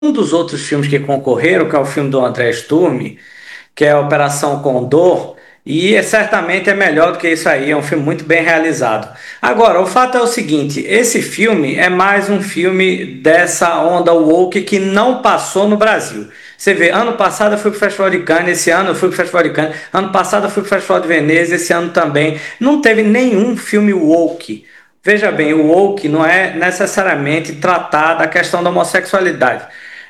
um dos outros filmes que concorreram, que é o filme do André Sturm, que é a Operação Condor, e certamente é melhor do que isso aí, é um filme muito bem realizado. Agora, o fato é o seguinte, esse filme é mais um filme dessa onda woke que não passou no Brasil. Você vê, ano passado eu fui para o Festival de Cannes, esse ano eu fui para o Festival de Cannes, ano passado eu fui para o Festival de Veneza, esse ano também. Não teve nenhum filme woke. Veja bem, o woke não é necessariamente tratar da questão da homossexualidade.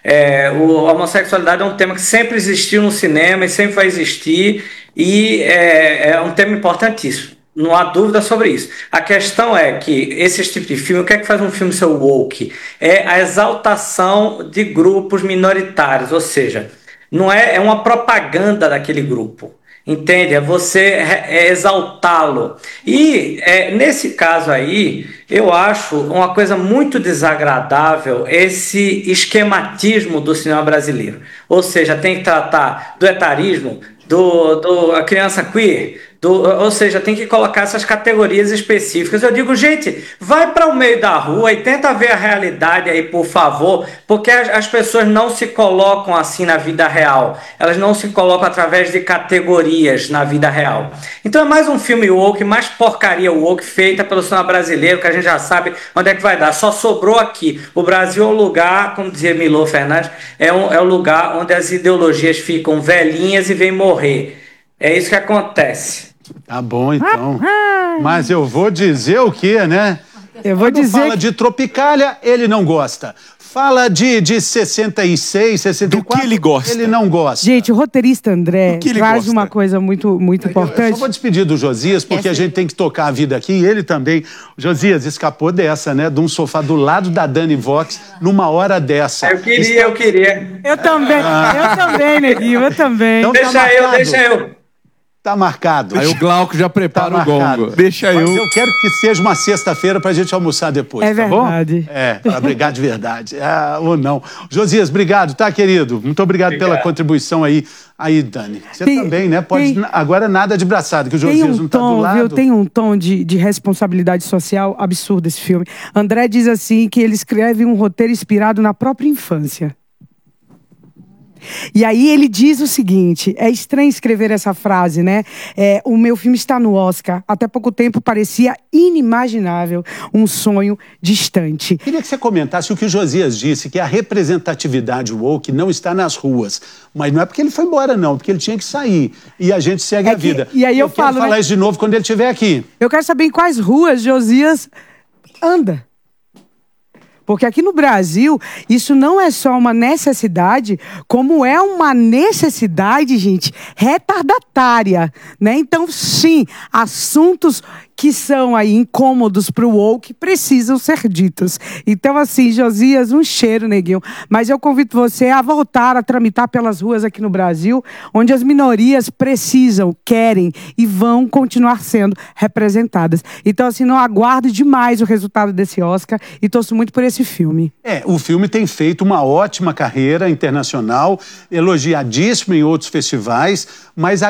A homossexualidade é um tema que sempre existiu no cinema e sempre vai existir, e é um tema importantíssimo. Não há dúvida sobre isso. A questão é que esse tipo de filme, o que é que faz um filme ser woke? É a exaltação de grupos minoritários, ou seja, não é uma propaganda daquele grupo. Entende? É você exaltá-lo. E nesse caso aí, eu acho uma coisa muito desagradável esse esquematismo do cinema brasileiro. Ou seja, tem que tratar do etarismo, a criança queer, ou seja, tem que colocar essas categorias específicas. Eu digo, gente, vai para o meio da rua e tenta ver a realidade aí, por favor, porque as pessoas não se colocam assim na vida real. Elas não se colocam através de categorias na vida real. Então é mais um filme woke, mais porcaria woke feita pelo cinema brasileiro, que a gente já sabe onde é que vai dar. Só sobrou aqui. O Brasil é um lugar, como dizia Milô Fernandes, é um lugar onde as ideologias ficam velhinhas e vêm morrer. É isso que acontece. Tá bom, então. Mas eu vou dizer o quê, né? Eu vou dizer... Fala de Tropicália, ele não gosta. Fala de 66, 64... Do que ele gosta? Ele não gosta. Gente, o roteirista André traz gosta? uma coisa muito importante. Eu só vou despedir do Josias, porque a gente tem que tocar a vida aqui, e ele também. O Josias escapou dessa, né? De um sofá do lado da Dani Vox, numa hora dessa. Eu queria. Eu também, Neguinho, eu também. Então, Deixa eu. Tá marcado. Aí o Glauco já prepara o gongo. Deixa eu. Mas eu quero que seja uma sexta-feira pra gente almoçar depois, tá verdade. Bom? Pra brigar de verdade. Ou não. Josias, obrigado, tá, querido? Muito obrigado pela contribuição aí. Aí, Dani, você também, né? Agora nada de braçada, que o Josias não tá do lado. Viu? Tem um tom de responsabilidade social absurdo esse filme. André diz assim que ele escreve um roteiro inspirado na própria infância. E aí ele diz o seguinte, é estranho escrever essa frase, né? O meu filme está no Oscar. Até pouco tempo parecia inimaginável, um sonho distante. Queria que você comentasse o que o Josias disse, que a representatividade woke não está nas ruas. Mas não é porque ele foi embora, não, porque ele tinha que sair. E a gente segue a vida. E aí eu quero falar isso de novo quando ele estiver aqui. Eu quero saber em quais ruas Josias anda. Porque aqui no Brasil, isso não é só uma necessidade, como é uma necessidade, gente, retardatária, né? Então, sim, assuntos que são aí incômodos para o woke precisam ser ditos. Então, assim, Josias, um cheiro, neguinho. Mas eu convido você a voltar a tramitar pelas ruas aqui no Brasil, onde as minorias precisam, querem e vão continuar sendo representadas. Então, assim, não aguardo demais o resultado desse Oscar e torço muito por esse filme. O filme tem feito uma ótima carreira internacional, elogiadíssimo em outros festivais, mas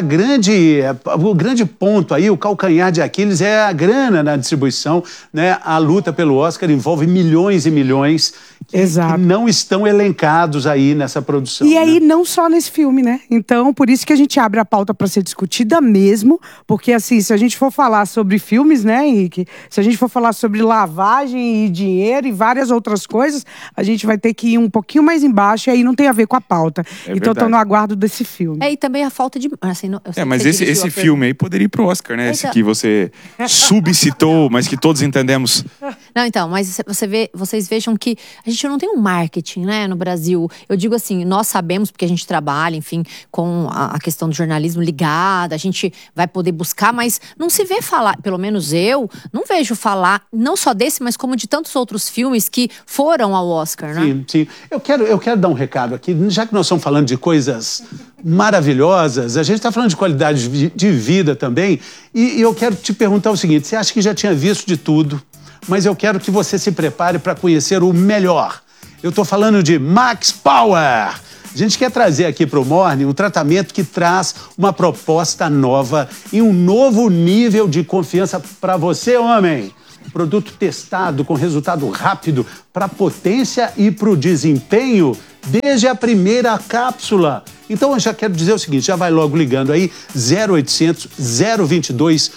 o grande ponto aí, o calcanhar de Aquiles é a grana na distribuição, né? A luta pelo Oscar envolve milhões e milhões que não estão elencados aí nessa produção. E aí, não só nesse filme, né? Então, por isso que a gente abre a pauta para ser discutida mesmo, porque assim, se a gente for falar sobre filmes, né, Henrique? Se a gente for falar sobre lavagem e dinheiro e várias outras coisas, a gente vai ter que ir um pouquinho mais embaixo e aí não tem a ver com a pauta. Então, estou no aguardo desse filme. E também a falta de... Assim, mas esse filme aí poderia ir pro Oscar, né? Esse que você subcitou, mas que todos entendemos. Não, então, mas vocês vejam que a gente não tem um marketing, né, no Brasil. Eu digo assim, nós sabemos, porque a gente trabalha, enfim, com a questão do jornalismo ligada, a gente vai poder buscar, mas não se vê falar, pelo menos eu, não vejo falar, não só desse, mas como de tantos outros filmes que foram ao Oscar, né? Sim, sim. Eu quero dar um recado aqui, já que nós estamos falando de coisas maravilhosas, a gente está falando de qualidade de vida também, e eu quero te perguntar o seguinte, você acha que já tinha visto de tudo, mas eu quero que você se prepare para conhecer o melhor. Eu estou falando de Max Power. A gente quer trazer aqui para o Morning um tratamento que traz uma proposta nova e um novo nível de confiança para você, homem. Produto testado com resultado rápido para potência e para o desempenho desde a primeira cápsula. Então eu já quero dizer o seguinte, já vai logo ligando aí 0800 022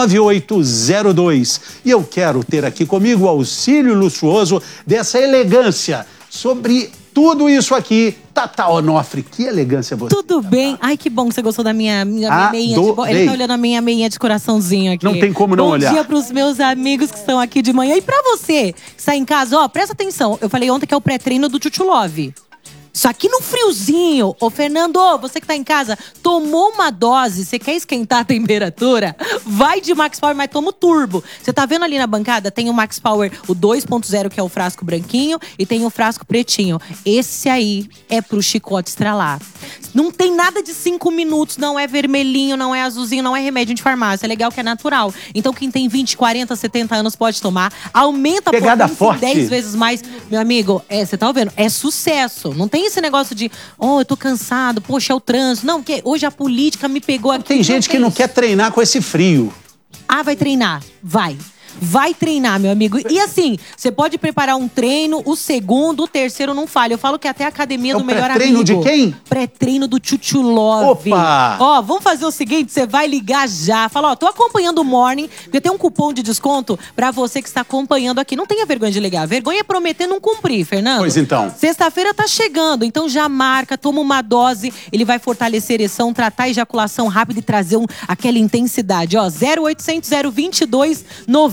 9802. E eu quero ter aqui comigo o auxílio luxuoso dessa elegância sobre tudo isso aqui. Tata Onofre, que elegância você. Tudo bem? Ai, que bom que você gostou da minha meinha de... Ele tá olhando a minha meinha de coraçãozinho aqui. Não tem como não olhar. Bom dia pros meus amigos que estão aqui de manhã. E pra você que está em casa, ó, presta atenção. Eu falei ontem que é o pré-treino do Chuchu Love. Isso aqui no friozinho. Ô, Fernando, você que tá em casa, tomou uma dose, você quer esquentar a temperatura? Vai de Max Power, mas toma o turbo. Você tá vendo ali na bancada? Tem o Max Power, o 2.0, que é o frasco branquinho, e tem o frasco pretinho. Esse aí é pro chicote estralar. Não tem nada de 5 minutos, não é vermelhinho, não é azulzinho, não é remédio de farmácia. É legal que é natural. Então quem tem 20, 40, 70 anos pode tomar. Aumenta a pegada potência forte. 10 vezes mais. Meu amigo, você tá ouvindo? É sucesso. Não tem esse negócio de, eu tô cansado, poxa, é o trânsito. Não, porque hoje a política me pegou aqui. Tem gente que não quer treinar com esse frio. Ah, vai treinar? Vai. Vai treinar, meu amigo. E assim, você pode preparar um treino, o segundo, o terceiro não falha. Eu falo que até a academia do melhor amigo. Pré-treino de quem? Pré-treino do Chuchu Love. Opa! Ó, vamos fazer o seguinte, você vai ligar já. Fala, tô acompanhando o Morning, porque tem um cupom de desconto pra você que está acompanhando aqui. Não tenha vergonha de ligar. Vergonha é prometer não cumprir, Fernando. Pois então. Sexta-feira tá chegando, então já marca, toma uma dose. Ele vai fortalecer a ereção, tratar a ejaculação rápida e trazer aquela intensidade. Ó, 0800 022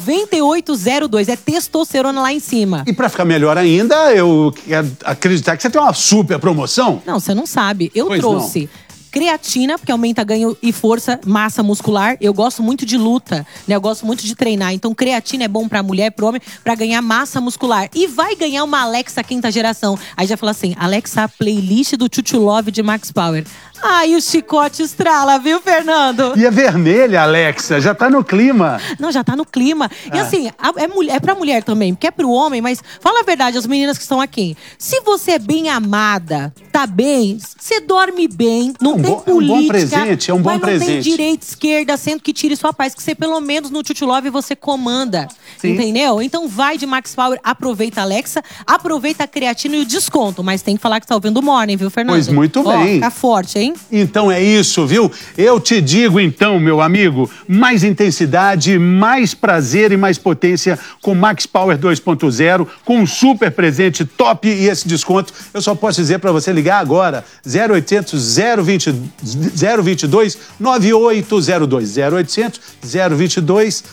9802. É testosterona lá em cima. E pra ficar melhor ainda, eu quero acreditar que você tem uma super promoção. Não, você não sabe. Eu Pois trouxe creatina, porque aumenta ganho e força, massa muscular. Eu gosto muito de luta, né? Eu gosto muito de treinar. Então, creatina é bom pra mulher, pro homem, pra ganhar massa muscular. E vai ganhar uma Alexa quinta geração. Aí já fala assim, Alexa, a playlist do Chuchu Love de Max Power. Ai, o chicote estrala, viu, Fernando? E é vermelha, Alexa, já tá no clima. Não, já tá no clima. E assim, é pra mulher também, porque é pro homem, mas fala a verdade, as meninas que estão aqui. Se você é bem amada, tá bem, você dorme bem, não tem política. É um bom presente, é um bom mas presente. não tem direita, esquerda, centro que tire sua paz, que você pelo menos no Chuchu Love você comanda. Sim. Entendeu? Então vai de Max Power, aproveita a Alexa, aproveita a creatina e o desconto. Mas tem que falar que tá ouvindo o Morning, viu, Fernando? Pois muito Ó, bem. Fica forte, hein? Então é isso, viu? Eu te digo então, meu amigo, mais intensidade, mais prazer e mais potência com Max Power 2.0, com um super presente top e esse desconto. Eu só posso dizer para você ligar agora, 0800 022 9802. 0800 022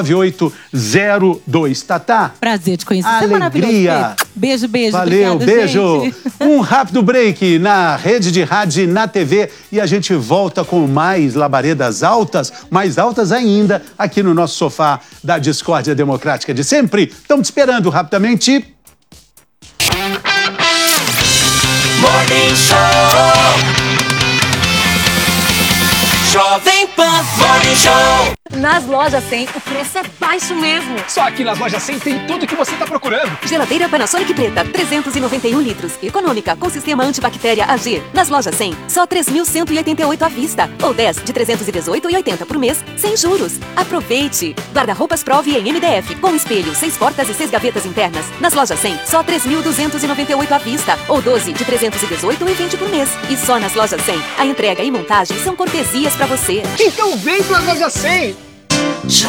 9802. Tatá? Prazer te conhecer. Você é Alegria. maravilhoso. Beijo, beijo. Valeu, Obrigada, beijo. gente. Um rápido break na rede de rádio e na TV e a gente volta com mais labaredas altas, mais altas ainda, aqui no nosso sofá da discórdia democrática de sempre. Estamos te esperando rapidamente. Morning Show. Jovem Pan Morning Show. Nas lojas 100, o preço é baixo mesmo. Só aqui nas lojas 100 tem tudo que você está procurando. Geladeira Panasonic preta, 391 litros. Econômica, com sistema antibactéria AG. Nas lojas 100, só 3.188 à vista. Ou 10 de 318,80 por mês, sem juros. Aproveite! Guarda-roupas Prove em MDF, com espelho, 6 portas e 6 gavetas internas. Nas lojas 100, só 3.298 à vista. Ou 12 de 318,20 por mês. E só nas lojas 100, a entrega e montagem são cortesias para você. Então vem para as lojas 100.